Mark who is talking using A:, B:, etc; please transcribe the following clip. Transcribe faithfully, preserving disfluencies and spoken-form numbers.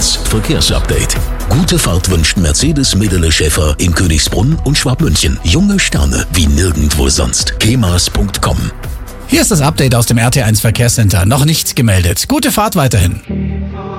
A: Das Verkehrsupdate. Gute Fahrt wünscht Mercedes Medele Schäfer in Königsbrunn und Schwabmünchen. Junge Sterne wie nirgendwo sonst. kemas punkt com.
B: Hier ist das Update aus dem R T eins Verkehrscenter. Noch nichts gemeldet. Gute Fahrt weiterhin.